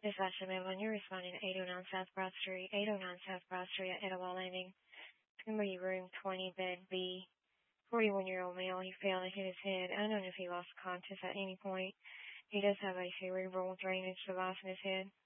Dispatch to Midland, you're responding to 809 South Broad Street, 809 South Broad Street at Etowah Landing. It's going to be room 20, bed B. 41-year-old male, he fell and hit his head. Unknown if he lost conscious at any point. He does have a cerebral drainage device in his head.